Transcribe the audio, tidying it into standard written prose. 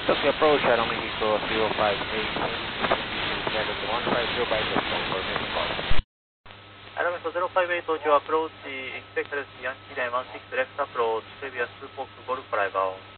Tokyo approach, Aero Mexico 058, standard 150 by the confirmation call. Aero Mexico 058 to approach, expect Yankee Lima 16 left approach, previous 2 Fox Golf 5 out.